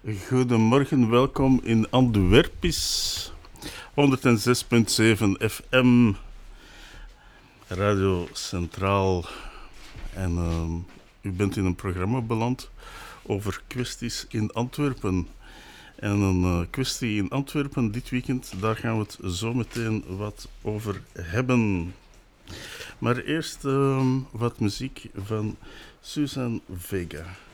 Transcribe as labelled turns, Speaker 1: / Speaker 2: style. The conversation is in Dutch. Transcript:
Speaker 1: Goedemorgen, welkom in Antwerpis, 106.7 FM, Radio Centraal. En u bent in een programma beland over kwesties in Antwerpen. En een kwestie in Antwerpen dit weekend, daar gaan we het zo meteen wat over hebben. Maar eerst wat muziek van Suzanne Vega.